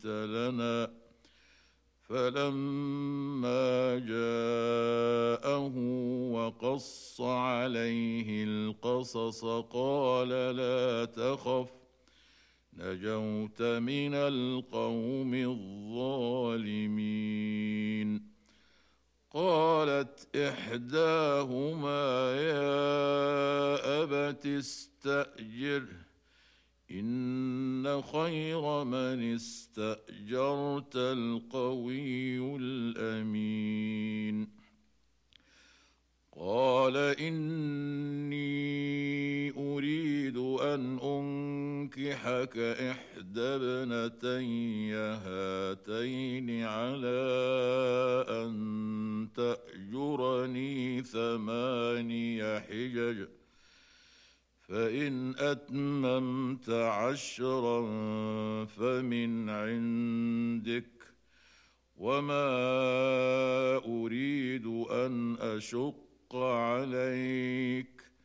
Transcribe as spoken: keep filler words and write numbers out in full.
لنا فلما جاءه وقص عليه القصص قال لا تخف نجوت من القوم الظالمين. قالت إحداهما يا أبت استأجره إن خير من استأجرت القوي الأمين. قال إني أريد أن أنكحك إحدى ابنتي هاتين على أن تأجرني ثماني حجج فإن أتممت عشرا فمن عندك وما أريد أن أشق عليك